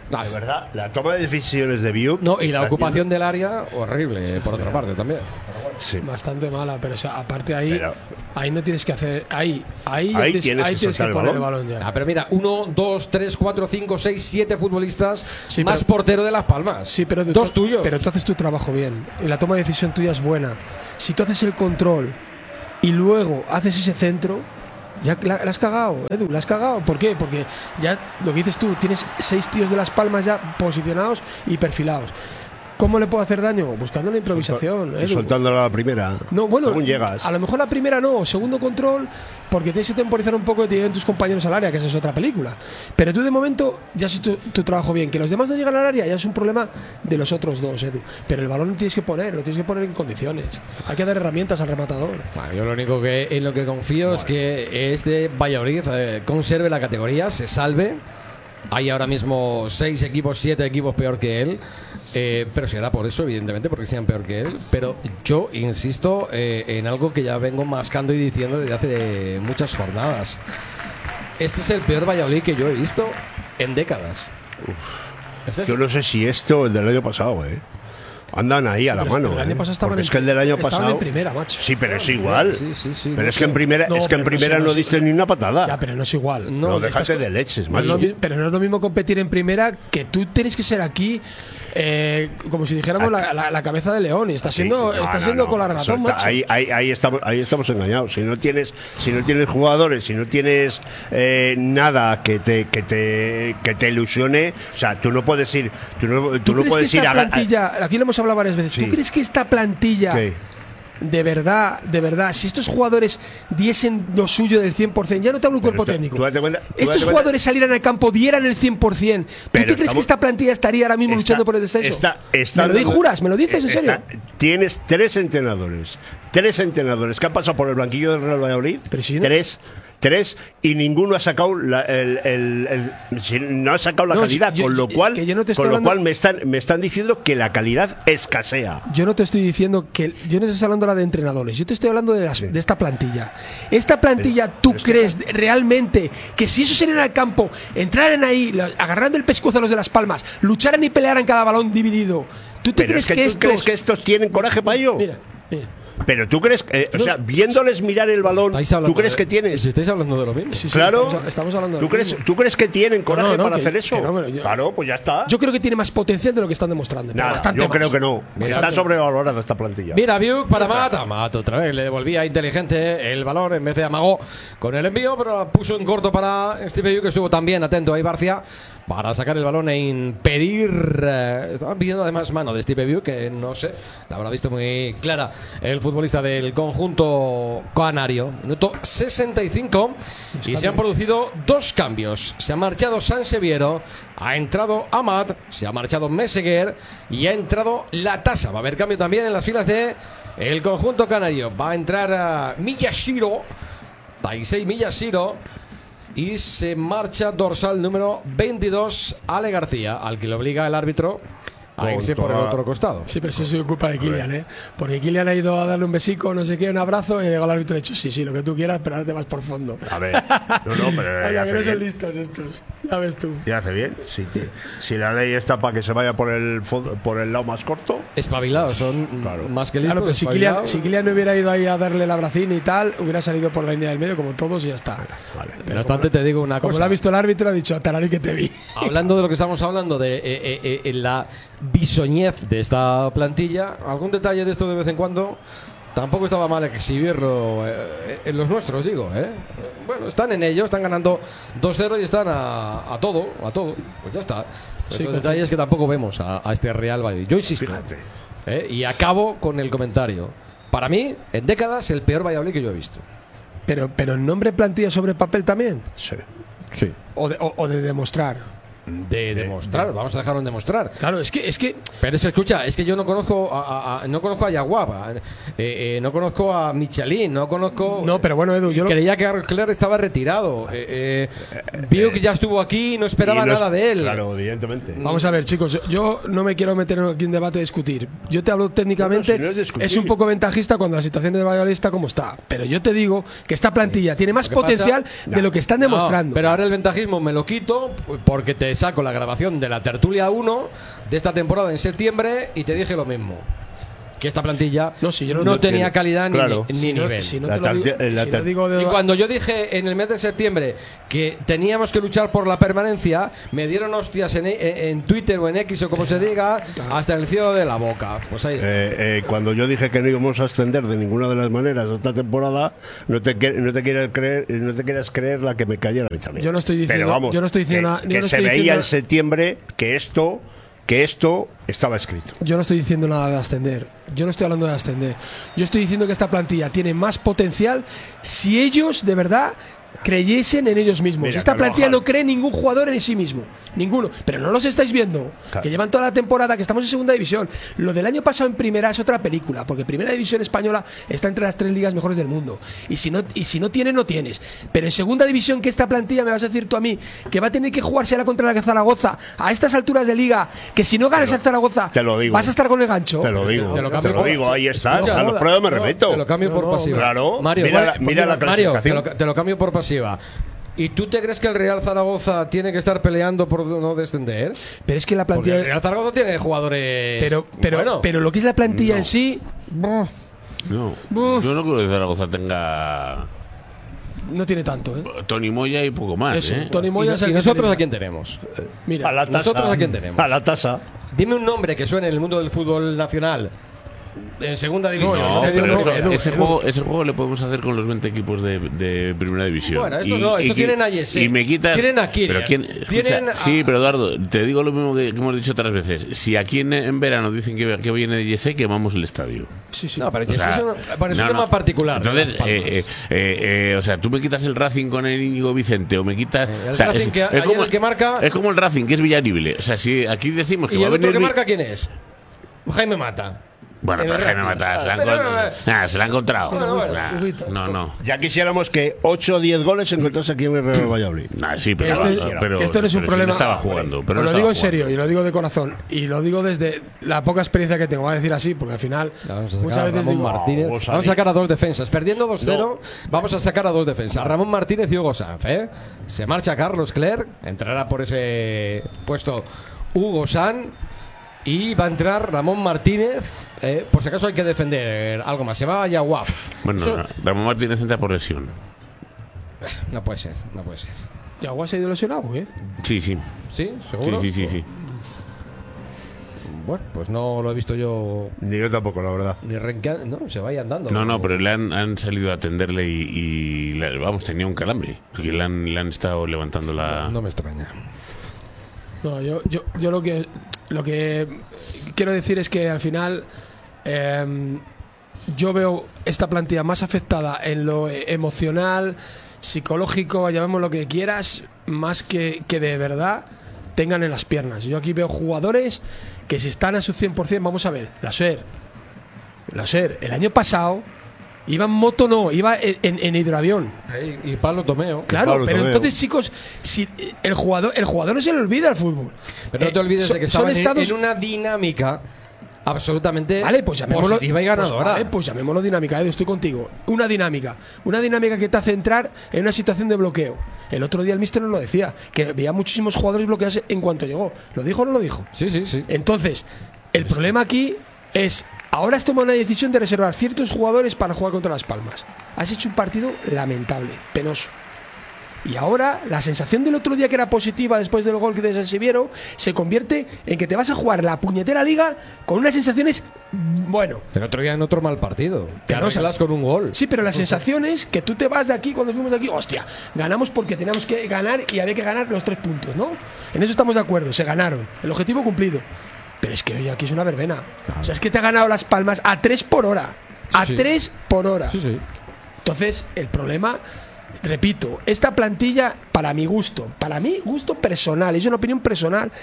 De verdad, la toma de decisiones de Biuk. No, y la está ocupación del área, horrible, por otra parte también. haciendo- Sí. Bastante mala, pero o sea, aparte ahí, Pero- ahí no tienes que hacer. Ahí, ahí, ya Ahí tienes, tienes ahí que tienes que soltar el poner el balón. balón ya. Ah, pero mira, uno, dos, tres, cuatro, cinco, seis, siete futbolistas Sí, más pero- portero de Las Palmas. Sí, pero dos tú, tuyos. Pero tú haces tu trabajo bien y la toma de decisión tuya es buena. Si tú haces el control y luego haces ese centro, ya la, la has cagado, Edu, la has cagado. ¿Por qué? Porque ya lo que dices tú, tienes seis tíos de Las Palmas ya posicionados y perfilados. ¿Cómo le puedo hacer daño? Buscando la improvisación, Y Edu. soltándola a la primera. No, bueno, según llegas. a lo mejor la primera no, segundo control, porque tienes que temporizar un poco y te lleguen tus compañeros al área, que esa es otra película. Pero tú de momento ya has hecho tu, tu trabajo bien, que los demás no llegan al área ya es un problema de los otros dos, Edu. Pero el balón lo tienes que poner, lo tienes que poner en condiciones. Hay que dar herramientas al rematador. Bueno, yo lo único que en lo que confío es que este Valladolid eh, conserve la categoría, se salve. Hay ahora mismo seis equipos, siete equipos peor que él. Eh, pero será por eso, evidentemente, porque sean peor que él. Pero yo insisto eh, en algo que ya vengo mascando y diciendo desde hace muchas jornadas. Este es el peor Valladolid que yo he visto en décadas. Este es- Yo no sé si esto es del año pasado, ¿eh? Andan ahí a la Pero es- mano. pero el año ¿eh? pasado estaban Porque en- es que el del año estaban pasado. en primera, macho. Sí, pero es igual. Sí, sí, sí, pero no es que en sé. primera, No, es que en pero no primera sé, no no sé. diste ni una patada. Ya, pero no es igual. No, No, déjate estás- de leches, No es macho. lo mi- pero no es lo mismo competir en primera que tú tienes que ser aquí eh, como si dijéramos la, la- la cabeza de león y está siendo, Sí, no, está no, siendo no. con la ratón, Suelta, macho. ahí, ahí, ahí estamos, ahí estamos engañados. Si no tienes, si no tienes jugadores, si no tienes eh, nada que te, que te, que te ilusione, o sea, tú no puedes ir, tú no, tú ¿Tú no crees puedes que ir esta a, a- plantilla, aquí lo hemos hablado varias veces, Sí. ¿tú crees que esta plantilla ¿Qué? de verdad, de verdad, si estos jugadores diesen lo suyo del cien por ciento, ya no te hablo del Pero cuerpo tú- técnico, tú date cuenta- tú estos date cuenta- jugadores salieran al campo, dieran el cien por ciento, ¿tú Pero te crees estamos- que esta plantilla estaría ahora mismo Está- luchando por el descenso? está- está ¿Me lo di- dando- juras? ¿Me lo dices en serio? está- tienes tres entrenadores, tres entrenadores que han pasado por el banquillo del Real Valladolid, Pero si no- tres, tres y ninguno ha sacado la, el, el- el- si no ha sacado la No, calidad, yo- con lo yo- cual, que yo no te estoy con lo hablando- cual me están, me están diciendo que la calidad escasea. Yo no te estoy diciendo que. Yo no te estoy hablando ahora de entrenadores. Yo te estoy hablando de, las- de esta plantilla. Esta plantilla, Pero- ¿tú pero es que- crees realmente que si esos salieran al campo, entraran ahí, la- agarraran del pescuezo a los de Las Palmas, lucharan y pelearan cada balón dividido? ¿Tú te Pero crees es que, que, tú estos. crees que estos tienen coraje para ello. Mira, mira. Pero tú crees, que, o sea, viéndoles mirar el balón, ¿Estáis hablando ¿tú crees de- que tienes? Si estáis hablando de lo mismo. Sí, sí, Claro, estamos, estamos hablando de ¿Tú lo crees, mismo. ¿tú crees que tienen coraje no, no, para que- hacer eso? que no, pero yo- claro, pues ya está. Yo creo que tiene más potencial de lo que están demostrando. pero Nada, bastante yo más. creo que no. Mira, Está sobrevalorada esta plantilla. Mira, Biuk para Mat. Mat otra vez le devolvía inteligente el balón en vez de amagó con el envío, pero la puso en corto para Steve Biuk, que estuvo también atento ahí Barcia para sacar el balón e impedir. Eh, estaban pidiendo además mano de Steve Biuk, que no sé, la habrá visto muy clara el futbolista del conjunto canario. Minuto sesenta y cinco y se han producido dos cambios. Se ha marchado Sanseviero, ha entrado Amat, se ha marchado Meseguer y ha entrado La Tasa. Va a haber cambio también en las filas de el conjunto canario. Va a entrar a Miyashiro, Taisei Miyashiro, y se marcha dorsal número veintidós, Ale García, al que le obliga el árbitro a Con irse por el toda- otro costado. Sí, pero eso es culpa de Kylian, ¿eh? Porque Kylian ha ido a darle un besico, no sé qué, un abrazo, y llegó el árbitro y ha dicho, sí, sí, lo que tú quieras, pero ahora te vas por fondo. A ver, no, no, pero Vaya, ya que hace no son bien. listos estos. Ya ves tú. Ya hace bien. Si, si la ley está para que se vaya por el fondo- por el lado más corto, Espabilados, son Claro. más que listos. Claro, pero si Kylian, espabilados. si Kylian no hubiera ido ahí a darle el abracín y tal, hubiera salido por la línea del medio como todos y ya está. vale. No obstante, te digo una Como cosa. lo ha visto el árbitro, ha dicho, Tarari que te vi. Hablando de lo que estamos hablando, de eh, eh, eh, en la bisoñez de esta plantilla, algún detalle de esto de vez en cuando tampoco estaba mal exhibirlo eh, en los nuestros, digo. ¿eh? Bueno, están en ello, están ganando dos cero y están a, a todo, a todo. Pues ya está. Sí, Los con- detalles que tampoco vemos a, a este Real Valladolid. Yo insisto. Fíjate. ¿eh? Y acabo con el comentario. Para mí, en décadas, el peor Valladolid que yo he visto. Pero, pero en nombre plantilla sobre papel también. Sí. Sí. O de, o, o de demostrar. De demostrar, vamos a dejarlo en demostrar. Claro, es que, es que Pero es que, escucha, es que yo no conozco a, a- a- no conozco a Yaguaba, eh, eh, no conozco a Michelin, no conozco. No, pero bueno, Edu, yo lo- creía que Arcler estaba retirado. Eh, eh, vio que ya estuvo aquí y no esperaba Y no es- nada de él. Claro, evidentemente. Vamos a ver, chicos, yo, yo no me quiero meter aquí en debate de discutir. Yo te hablo técnicamente, No, no, si no es discutir. es un poco ventajista cuando la situación del Valladolid está como está. Pero yo te digo que esta plantilla tiene más Lo que potencial pasa- de lo que están No, demostrando. pero ahora el ventajismo me lo quito porque te saco la grabación de la tertulia uno de esta temporada en septiembre y te dije lo mismo. Que esta plantilla no, si yo no, no no tenía tiene, calidad claro. ni, ni si no, nivel. Si no la te lo digo, tarde, la si no digo de... Y cuando yo dije en el mes de septiembre que teníamos que luchar por la permanencia, me dieron hostias en, en Twitter o en X o como se diga, hasta el cielo de la boca. Pues ahí está. Eh, eh, cuando yo dije que no íbamos a ascender de ninguna de las maneras esta temporada, no te, no te quieras creer, no te quieras creer la que me cayera a mí también. Yo no estoy diciendo, Pero vamos, yo no estoy diciendo, que, yo que no se estoy veía diciendo, en septiembre que esto, que esto estaba escrito. Yo no estoy diciendo nada de ascender. Yo no estoy hablando de ascender. Yo estoy diciendo que esta plantilla tiene más potencial si ellos de verdad creyesen en ellos mismos. Mira, Esta Carvajal. plantilla no cree ningún jugador en sí mismo. Ninguno. Pero no los estáis viendo. Claro. Que llevan toda la temporada, que estamos en segunda división. Lo del año pasado en primera es otra película. Porque primera división española está entre las tres ligas mejores del mundo. Y si no, y si no tienes, no tienes. Pero en segunda división, que esta plantilla, me vas a decir tú a mí, que va a tener que jugarse ahora contra la Zaragoza a estas alturas de liga, que si no ganas a Zaragoza, te lo digo. vas a estar con el gancho. Te lo digo, Te te lo lo, cambio por- digo, ahí está. Escucha, A los pruebas me no, remito. Te lo cambio por No, no, pasiva. claro. Mario, Mira bueno, la- mira la Mario, te clasificación. lo, te lo cambio por pasiva. ¿Y tú te crees que el Real Zaragoza tiene que estar peleando por no descender? Pero es que la Porque plantilla. el Real Zaragoza tiene jugadores. Pero, pero, bueno. pero lo que es la plantilla No. en sí, No, Buf. yo no creo que Zaragoza tenga no tiene tanto, ¿eh? Tony Moya y poco más. Eso, ¿eh? Tony ¿Y, Moya no- es el y que nosotros te a quién tenemos? Mira, A la tasa. ¿nosotros a quién tenemos? A la tasa. Dime un nombre que suene en el mundo del fútbol nacional. En segunda división. No, Este pero no, eso- Edu, ese, Edu. Juego, ese juego le podemos hacer con los veinte equipos de, de primera división. Bueno, estos no, estos qui- tienen a Yesé, y me quitas, tienen a Kylian, pero quién- escucha, tienen a- Sí, pero Eduardo, te digo lo mismo que, que hemos dicho otras veces. Si aquí en, en verano dicen que, que viene Yesé, quemamos el estadio. sí, sí. No, pero O sea, eso es un, bueno, es un no, tema no. particular. de Entonces, Las Palmas. eh, eh, eh, eh, o sea, tú me quitas el Racing con el Íñigo Vicente o me quitas. el o sea, Racing que ayer el que marca- es como el Racing, que es Villarible. O sea, si aquí decimos que ¿Y va a el otro venir. que Vi- marca quién es? Jaime Mata. Bueno, el pero Jaime Racing. Mata, se la han Pero, encontrado. pero, Nah, se la han encontrado. Bueno, bueno, Nah, Huguito. no, no. Ya quisiéramos que ocho o diez goles encontrase aquí en el Real Valladolid. Nah, sí, pero, Este- pero- que esto no es un pero si problema. no estaba jugando. Pero Os no lo digo estaba en serio jugando. y lo digo de corazón. Y lo digo desde la poca experiencia que tengo. Voy a decir así, porque al final Vamos a sacar muchas a veces Ramón digo. Martínez. vamos a Vamos a sacar a dos defensas. Perdiendo dos cero, vamos a sacar a dos defensas. Ramón Martínez y Hugo Sanz. ¿eh? Se marcha Carlos Clerc. Entrará por ese puesto Hugo Sanz. Y va a entrar Ramón Martínez. eh, por si acaso hay que defender algo más. Se va a Yaguap. Bueno, Eso- no, Ramón Martínez entra por lesión. No puede ser, no puede ser. ¿Yaguas se ha ido lesionado, ¿eh? Sí, sí. ¿Sí? Sí, ¿Seguro? sí, sí, sí. Bueno, pues no lo he visto yo Ni yo tampoco, la verdad. ni renqueando. No, se vaya andando. No, no, pero le han, han salido a atenderle y, y le- vamos, tenía un calambre. Porque le han, le han estado levantando la. No me extraña. No, yo, yo, yo lo que lo que quiero decir es que al final eh, yo veo esta plantilla más afectada en lo emocional, psicológico, llamemos lo que quieras, más que, que de verdad tengan en las piernas. Yo aquí veo jugadores que si están a su cien por ciento, vamos a ver, la SER, la SER, el año pasado iba en moto, no, iba en, en, en hidroavión. Ahí, y Pablo Tomeo. Claro, Pablo pero Tomeo. entonces, chicos, si el jugador, el jugador no se le olvida el fútbol. Pero no te Eh, olvides son- de que son estaban en- estados- en una dinámica absolutamente Vale, pues llamémoslo, positiva y ganadora. Pues, vale, pues llamémoslo dinámica, Edu, estoy contigo. Una dinámica. Una dinámica que te hace entrar en una situación de bloqueo. El otro día el míster nos lo decía, que veía muchísimos jugadores bloqueados en cuanto llegó. ¿Lo dijo o no lo dijo? Sí, sí, sí. Entonces, el problema aquí es, ahora has tomado una decisión de reservar ciertos jugadores para jugar contra Las Palmas. Has hecho un partido lamentable, penoso. Y ahora la sensación del otro día, que era positiva después del gol de San Siviero, se convierte en que te vas a jugar la puñetera liga con unas sensaciones, bueno, El otro día en otro mal partido. Que Penosas. arreglas con un gol. sí, pero la sensación es que tú te vas de aquí, cuando fuimos de aquí, hostia, ganamos porque teníamos que ganar y había que ganar los tres puntos, ¿no? En eso estamos de acuerdo, se ganaron, el objetivo cumplido. Pero es que hoy aquí es una verbena. O sea, es que te ha ganado Las Palmas a tres por hora. A Sí, sí. tres por hora. Sí, sí. Entonces, el problema, repito, esta plantilla, para mi gusto, para mi gusto personal, es una opinión personal,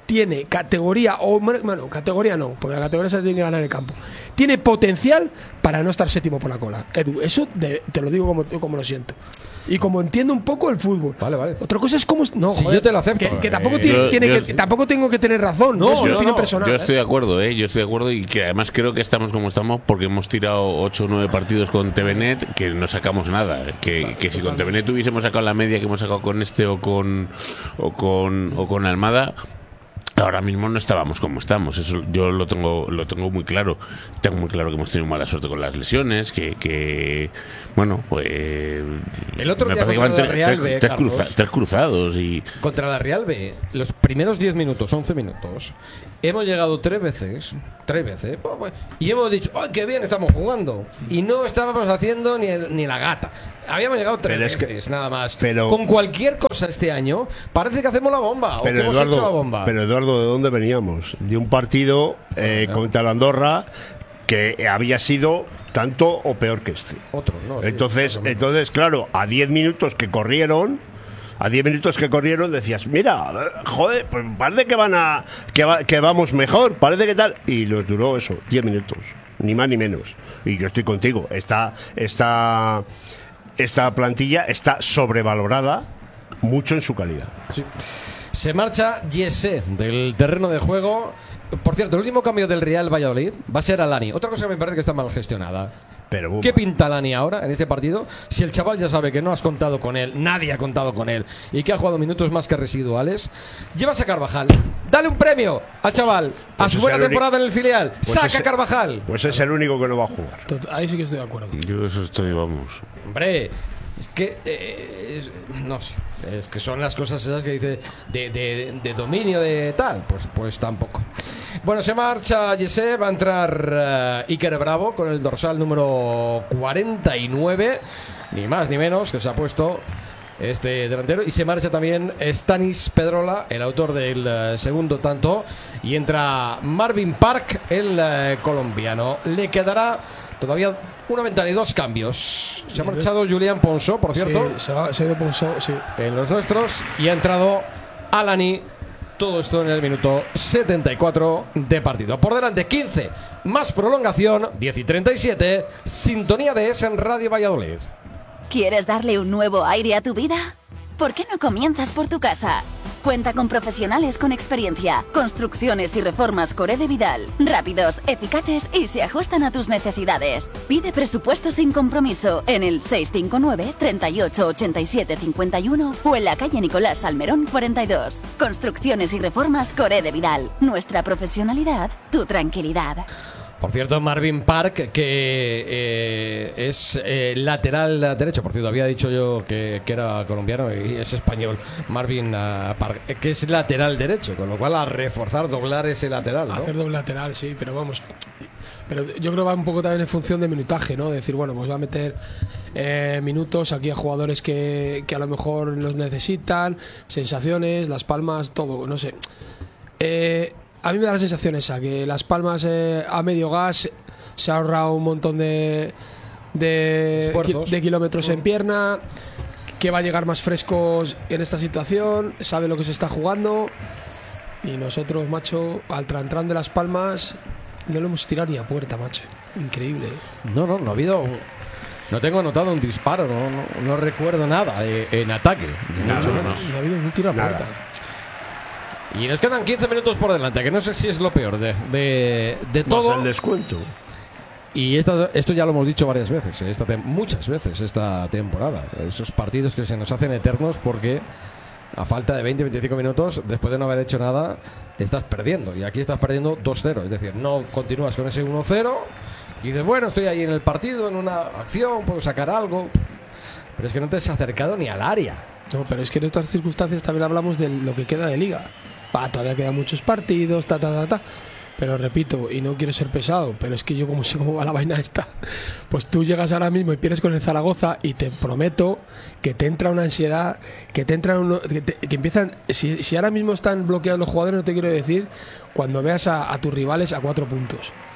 tiene categoría, o bueno, categoría no, porque la categoría se tiene que ganar en el campo. Tiene potencial para no estar séptimo por la cola. Edu, eso de, te lo digo como, como lo siento. Y como entiendo un poco el fútbol. Vale, vale. Otra cosa es como... No, si joder, yo te lo acepto. Que, que tampoco, Eh, tiene, yo- tiene yo- que, tampoco tengo que tener razón. No, No, es una no, opinión no. personal. Yo ¿eh? estoy de acuerdo, ¿eh? Yo estoy de acuerdo y que además creo que estamos como estamos porque hemos tirado ocho o nueve partidos con T V N E T que no sacamos nada. Que, que si con T V N E T hubiésemos sacado la media que hemos sacado con este o con o con o con Almada, ahora mismo no estábamos como estamos. Eso yo lo tengo lo tengo muy claro. Tengo muy claro que hemos tenido mala suerte con las lesiones, que, que bueno, pues El otro me día parece que contra van la tres, Real tres- B, tres Carlos. cruza- tres cruzados y Contra la Real B, los primeros diez minutos, once minutos, hemos llegado tres veces, tres veces, pues, pues, y hemos dicho, ¡ay, qué bien estamos jugando! Y no estábamos haciendo ni, el- ni la gata. Habíamos llegado tres Pero es que- veces, nada más. pero- Con cualquier cosa este año, parece que hacemos la bomba, o que Pero hemos hecho la Eduardo, bomba. pero Eduardo, ¿de dónde veníamos? De un partido eh, contra la Andorra que había sido tanto o peor que este. Otro, no, sí, Entonces, más o menos. entonces, claro, a diez minutos que corrieron, a diez minutos que corrieron decías, mira, joder, pues parece que van a que, va- que vamos mejor, parece que tal, y nos duró eso, diez minutos, ni más ni menos. Y yo estoy contigo, esta esta esta plantilla está sobrevalorada mucho en su calidad. Sí. Se marcha Jesse del terreno de juego. Por cierto, el último cambio del Real Valladolid va a ser a Lani. Otra cosa que me parece que está mal gestionada. Pero uh, ¿Qué pinta Lani ahora en este partido? Si el chaval ya sabe que no has contado con él, nadie ha contado con él y que ha jugado minutos más que residuales, llevas a Carvajal. Dale un premio al chaval a Pues su es buena el uni- temporada en el filial. pues Saca ese- a Carvajal. pues es el único que no va a jugar. Tot- Ahí sí que estoy de acuerdo. yo eso estoy, vamos. Hombre, es que eh, es- no sé, es que son las cosas esas que dice de, de- de dominio de tal, pues pues tampoco. Bueno, se marcha Jesse, va a entrar eh, Iker Bravo con el dorsal número cuarenta y nueve, ni más ni menos, que se ha puesto este delantero, y se marcha también Stanis Pedrola, el autor del eh, segundo tanto, y entra Marvin Park, el eh, colombiano. Le quedará todavía una ventana y dos cambios. Se ha marchado Julián Ponso, por cierto, Sí, se, va, se ha ido Ponso, sí. en los nuestros, y ha entrado Alani. Todo esto en el minuto setenta y cuatro de partido. Por delante quince, más prolongación, diez y treinta y siete, sintonía de S en Radio Valladolid. ¿Quieres darle un nuevo aire a tu vida? ¿Por qué no comienzas por tu casa? Cuenta con profesionales con experiencia, construcciones y reformas Coré de Vidal, rápidos, eficaces y se ajustan a tus necesidades. Pide presupuesto sin compromiso en el seis cinco nueve, treinta y ocho, ochenta y siete, cincuenta y uno o en la calle Nicolás Salmerón cuarenta y dos. Construcciones y reformas Coré de Vidal. Nuestra profesionalidad, tu tranquilidad. Por cierto, Marvin Park, que eh, es eh, lateral derecho. Por cierto, había dicho yo que, que era colombiano y es español. Marvin uh, Park, eh, que es lateral derecho, con lo cual a reforzar, doblar ese lateral, ¿no? Hacer doble lateral, sí, pero vamos. Pero yo creo que va un poco también en función de minutaje, ¿no? Decir, bueno, pues va a meter eh, minutos aquí a jugadores que, que a lo mejor los necesitan, sensaciones, Las Palmas, todo, no sé. Eh, a mí me da la sensación esa, que Las Palmas eh, a medio gas se ha ahorrado un montón de, de, Esfuerzos. de kilómetros en pierna, que va a llegar más frescos en esta situación, sabe lo que se está jugando. Y nosotros, macho, al Trantrán de Las Palmas no lo hemos tirado ni a puerta, macho. Increíble. ¿eh? No, no, no ha habido. un- No tengo anotado un disparo, no, no, no recuerdo nada eh, en ataque. ni mucho no, menos. No ha habido ni un tiro a Nada. puerta. Y nos quedan quince minutos por delante, que no sé si es lo peor de, de, de Más todo. el descuento. Y esta- esto ya lo hemos dicho varias veces, eh, esta tem- muchas veces esta temporada. Esos partidos que se nos hacen eternos porque a falta de veinte a veinticinco minutos, después de no haber hecho nada, estás perdiendo. Y aquí estás perdiendo dos cero. Es decir, no continúas con ese uno cero y dices, bueno, estoy ahí en el partido, en una acción, puedo sacar algo. Pero es que no te has acercado ni al área. No, pero es que en estas circunstancias también hablamos de lo que queda de liga. Va, todavía quedan muchos partidos, ta, ta, ta, ta. Pero repito, y no quiero ser pesado, pero es que yo como sé cómo va la vaina esta, pues tú llegas ahora mismo y pierdes con el Zaragoza y te prometo que te entra una ansiedad, que te entra uno, que, te- que empiezan, si, si ahora mismo están bloqueados los jugadores, no te quiero decir, cuando veas a, a tus rivales a cuatro puntos.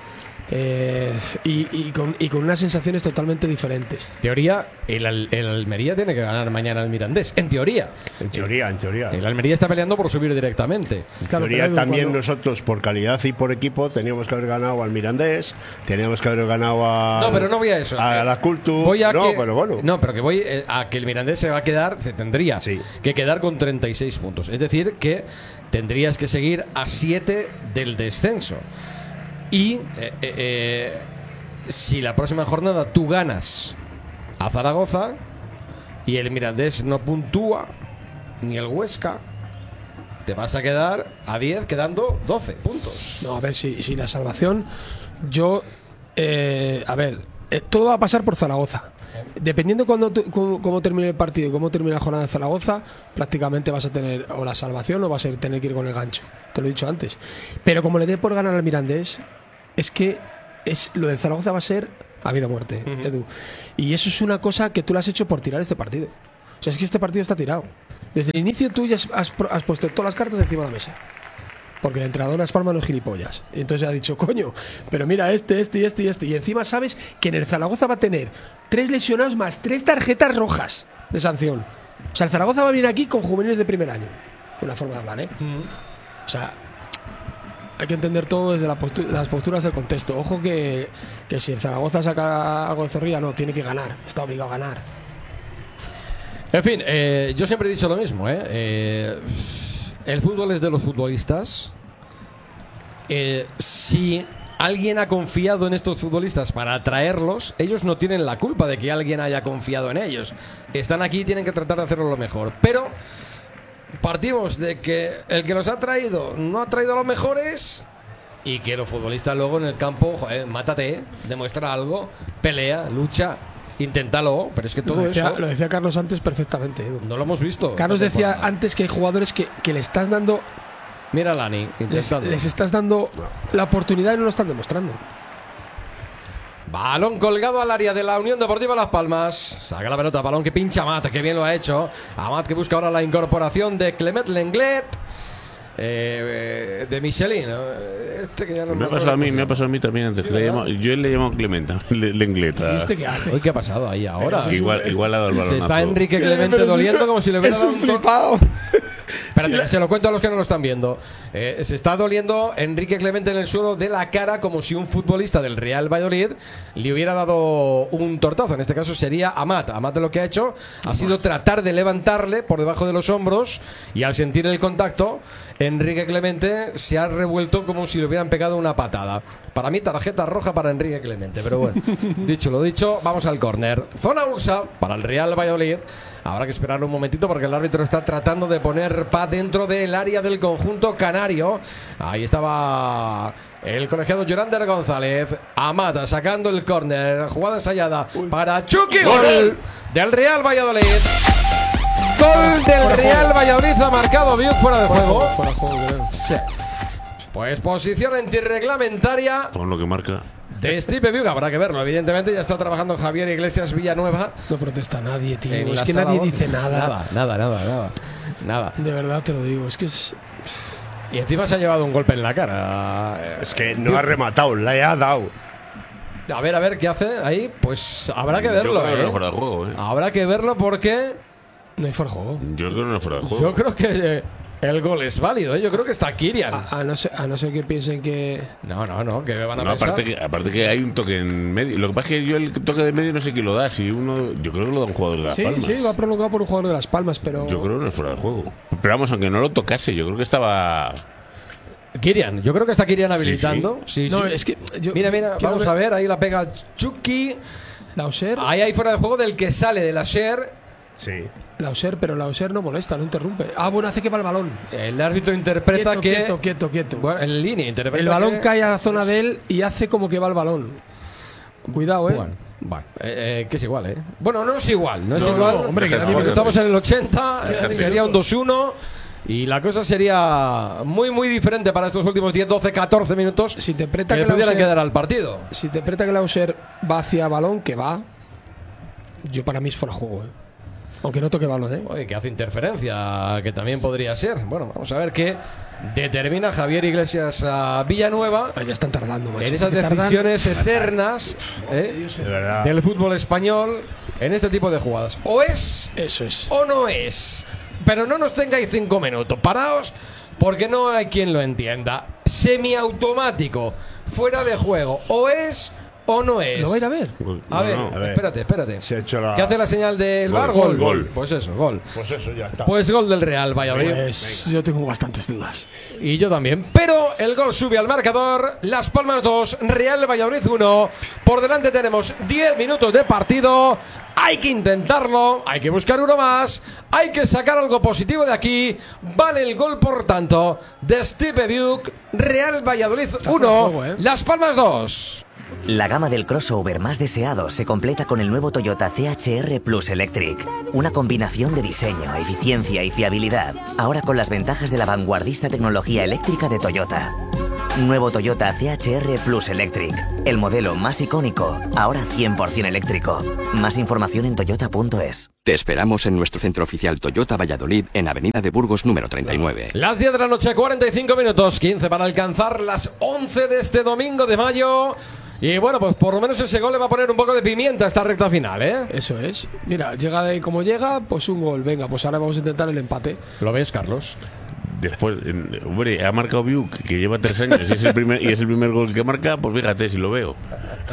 Eh, y, y, con, y con unas sensaciones totalmente diferentes. Teoría, el, Al- el Almería tiene que ganar mañana al Mirandés. En teoría. En teoría, en teoría. El Almería está peleando por subir directamente. En Claro, teoría pero también cuando- nosotros, por calidad y por equipo, teníamos que haber ganado al Mirandés, teníamos que haber ganado a, No, pero no voy a eso. a Eh, la Cultu. Voy a no, que, pero bueno. No, pero que voy eh, a que el Mirandés se va a quedar, se tendría Sí. que quedar con treinta y seis puntos. Es decir, que tendrías que seguir a siete del descenso. Y eh, eh, eh, si la próxima jornada tú ganas a Zaragoza y el Mirandés no puntúa, ni el Huesca, te vas a quedar a diez, quedando doce puntos. No, a ver, si, si la salvación, yo, eh, a ver, eh, todo va a pasar por Zaragoza. Dependiendo cuando tu- cómo, cómo termine el partido y cómo termine la jornada de Zaragoza, prácticamente vas a tener o la salvación o vas a tener que ir con el gancho. Te lo he dicho antes. Pero como le dé por ganar al Mirandés, es que es lo del Zaragoza va a ser a vida o muerte, Edu. Y eso es una cosa que tú lo has hecho por tirar este partido. O sea, es que este partido está tirado. Desde el inicio tú ya has, has, has puesto todas las cartas encima de la mesa. Porque el entrenador Las Palmas no es gilipollas. Y entonces ha dicho, coño, pero mira este, este y este y este. Y encima sabes que en el Zaragoza va a tener tres lesionados más tres tarjetas rojas de sanción. O sea, el Zaragoza va a venir aquí con juveniles de primer año. Una forma de hablar, ¿eh? O sea, hay que entender todo desde la postu- las posturas del contexto. Ojo que, que si el Zaragoza saca algo de Zorrilla, no, tiene que ganar. Está obligado a ganar. En fin, eh, yo siempre he dicho lo mismo, ¿eh? Eh, el fútbol es de los futbolistas. Eh, si alguien ha confiado en estos futbolistas para atraerlos, ellos no tienen la culpa de que alguien haya confiado en ellos. Están aquí y tienen que tratar de hacerlo lo mejor. Pero partimos de que el que los ha traído no ha traído a los mejores y que los futbolistas luego en el campo, joder, mátate, demuestra algo, pelea, lucha, inténtalo, pero es que todo Lo decía, eso lo decía Carlos antes perfectamente, Edu. no lo hemos visto. Carlos esta decía temporada. antes que hay jugadores que, que le estás dando Mira a Lani, les, intentando. les estás dando la oportunidad y no lo están demostrando. Balón colgado al área de la Unión Deportiva Las Palmas. Saca la pelota, balón que pincha Amat, que bien lo ha hecho. Amat que busca ahora la incorporación de Clement Lenglet. Eh, eh, de Michelin. ¿no? Este que ya no Me ha acuerdo pasado a mí, cómo me ha se pasado a mí también antes. Sí, que le ¿verdad? llamo- yo le llamo Clementa, le, le ingleta. ¿Y este qué hace? llama. Uy, ¿qué ha pasado ahí ahora? Sí, igual, igual ha dado el Se balonazo. está Enrique Clemente Pero si doliendo eso- como si le hubiera es dado un un to- flipado. Espérate, se lo cuento a los que no lo están viendo. Eh, se está doliendo Enrique Clemente en el suelo de la cara como si un futbolista del Real Valladolid le hubiera dado un tortazo. En este caso sería Amat. Amat lo que ha hecho ha sido tratar de levantarle por debajo de los hombros y al sentir el contacto, Enrique Clemente se ha revuelto como si le hubieran pegado una patada. Para mí tarjeta roja para Enrique Clemente, pero bueno, dicho lo dicho, vamos al córner. Zona U S A para el Real Valladolid. Habrá que esperar un momentito porque el árbitro está tratando de poner paz dentro del área del conjunto canario. Ahí estaba el colegiado Yorander González. Amata sacando el córner. Jugada ensayada para Chucky. Gol del Real Valladolid. Gol del Real Valladolid. Ha marcado Viuk fuera de juego. Fuera de juego, creo. Sí. Pues posición antirreglamentaria Con lo que marca. de Steve Viuk. Habrá que verlo. Evidentemente ya está trabajando Javier Iglesias Villanueva. No protesta nadie, tío. en Es la que sala nadie once. dice nada. Nada, nada, nada, nada. Nada. De verdad te lo digo. Es que es. Y encima se ha llevado un golpe en la cara. Es que no ha rematado, le ha dado. A ver, a ver, ¿qué hace ahí? Pues habrá que Yo verlo, creo que no ¿eh? es fuera de juego, ¿eh? Habrá que verlo porque No hay fuera de juego. Yo creo que no es fuera de juego. yo creo que eh, el gol es válido, ¿eh? Yo creo que está Kirian. A, a no ser, a no ser que piensen que. No, no, no, que me van a No, pensar. aparte, que, aparte que hay un toque en medio. Lo que pasa es que yo el toque de medio no sé quién lo da. Si uno, yo creo que lo da un jugador de Las Sí, Palmas. sí, va prolongado por un jugador de Las Palmas, pero. Yo creo que no es fuera de juego. Pero vamos, aunque no lo tocase, yo creo que estaba. Kirian, yo creo que está Kirian habilitando. Sí, No, sí. es que. yo Mira, mira, quiero vamos ver- a ver, ahí la pega Chucky. Lauser, Ahí hay fuera de juego del que sale de la Sher. Sí. Lauser, pero Lauser no molesta, no interrumpe. Ah, bueno, hace que va el balón. El árbitro interpreta Quieto, que. quieto, quieto, quieto. Bueno, en línea interpreta El balón que- cae a la zona de él y hace como que va el balón. Cuidado, eh. Bueno, bueno, eh, eh, que es igual, ¿eh? Bueno, no es igual, no es No, igual. no, hombre, que Déjate, porque déjate. estamos en el ochenta, eh, Déjate. sería un dos uno y la cosa sería muy, muy diferente para estos últimos diez, doce, catorce minutos Si te aprieta que que le pudieran Lauser- quedar al partido. Si te aprieta que Lauser va hacia balón, que va. Yo para mí es fuera de juego, eh. Aunque no toque el balón, ¿eh? Oye, que hace interferencia, que también podría ser. Bueno, vamos a ver qué determina Javier Iglesias a Villanueva Ah, ya están tardando, macho. en esas Que tardan- decisiones eternas ¿eh? De verdad. del fútbol español en este tipo de jugadas. O es Eso es. o no es. Pero no nos tengáis cinco minutos. Paraos, porque no hay quien lo entienda. Semiautomático, fuera de juego. O es o no es. ¿Lo va a ir a ver? A No, ver, no. A ver. espérate, espérate. Se ha hecho la- ¿Qué hace la señal del Gol, bar? Gol, gol, gol. Pues eso, gol. Pues eso, ya está. Pues gol del Real Valladolid. Pues yo tengo bastantes dudas. Y yo también. Pero el gol sube al marcador. Las Palmas dos, Real Valladolid uno. Por delante tenemos diez minutos de partido. Hay que intentarlo. Hay que buscar uno más. Hay que sacar algo positivo de aquí. Vale el gol, por tanto, de Steve Buck. Real Valladolid fuera de uno. juego, ¿eh? Las Palmas dos. La gama del crossover más deseado se completa con el nuevo Toyota C H R Plus Electric. Una combinación de diseño, eficiencia y fiabilidad. Ahora con las ventajas de la vanguardista tecnología eléctrica de Toyota. Nuevo Toyota C H R Plus Electric. El modelo más icónico, ahora cien por ciento eléctrico. Más información en toyota punto es. Te esperamos en nuestro centro oficial Toyota Valladolid en Avenida de Burgos número treinta y nueve. Las diez de la noche, cuarenta y cinco minutos, quince para alcanzar las once de este domingo de mayo. Y bueno, pues por lo menos ese gol le va a poner un poco de pimienta a esta recta final, ¿eh? Eso es. Mira, llega de como llega, pues un gol. Venga, pues ahora vamos a intentar el empate. ¿Lo ves, Carlos? Después, eh, hombre, ha marcado Buck, que lleva tres años y es el primer, y es el primer gol que marca, pues fíjate si lo veo.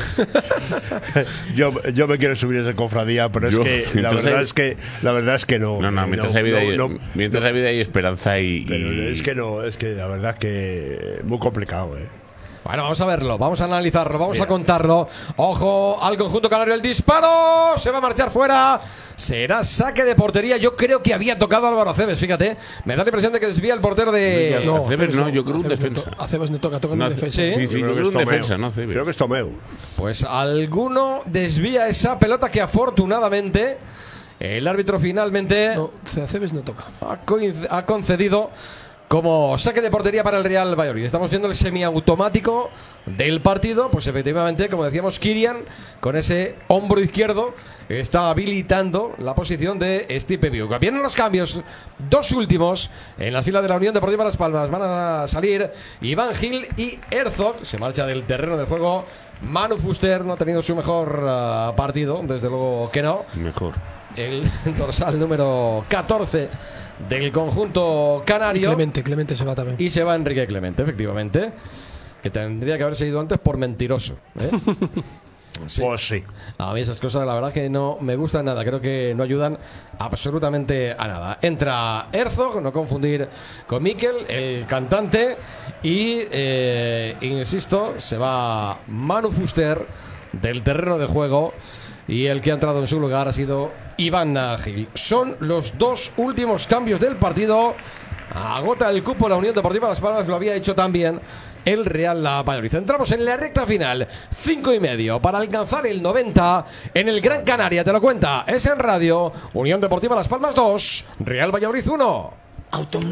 yo, yo me quiero subir a esa cofradía, pero Yo- es que la entonces verdad hay- es que la verdad es que no. No, no, mientras hay vida, hay, no, no, mientras hay, vida hay esperanza y, pero y- es que no, es que la verdad es que muy complicado, eh. Bueno, vamos a verlo, vamos a analizarlo, vamos a contarlo. Ojo al conjunto canario, el disparo, se va a marchar fuera. Será saque de portería. Yo creo que había tocado a Álvaro Aceves, fíjate. Me da la impresión de que desvía el portero de... No, Aceves no, yo creo un Aceves no defensa. to- Aceves no toca, toca en No, el defensa. sí. sí, sí, yo que creo es un Tomeu. defensa, no Aceves. Creo que es Tomeu. Pues alguno desvía esa pelota que afortunadamente el árbitro finalmente No, Aceves no toca. ha, coinc- ha concedido como saque de portería para el Real Valladolid. Estamos viendo el semiautomático del partido. Pues efectivamente, como decíamos, Kirian con ese hombro izquierdo está habilitando la posición de Stipe Buck. Vienen los cambios, dos últimos en la fila de la Unión Deportiva Las Palmas. Van a salir Iván Gil y Herzog. Se marcha del terreno de juego Manu Fuster. No ha tenido su mejor uh, partido, desde luego que no. Mejor. El dorsal número catorce del conjunto canario. Clemente, Clemente se va también. Y se va Enrique Clemente, efectivamente. Que tendría que haberse ido antes por mentiroso. ¿eh? Sí. Pues sí. A mí esas cosas la verdad que no me gustan nada. Creo que no ayudan absolutamente a nada. Entra Herzog, no confundir con Mikel, el cantante. Y, eh, insisto, se va Manu Fuster del terreno de juego. Y el que ha entrado en su lugar ha sido Iván Gil. Son los dos últimos cambios del partido. Agota el cupo la Unión Deportiva Las Palmas, lo había hecho también el Real Valladolid. Entramos en la recta final, cinco y medio para alcanzar el noventa en el Gran Canaria. Te lo cuenta, es en radio. Unión Deportiva Las Palmas dos, Real Valladolid uno.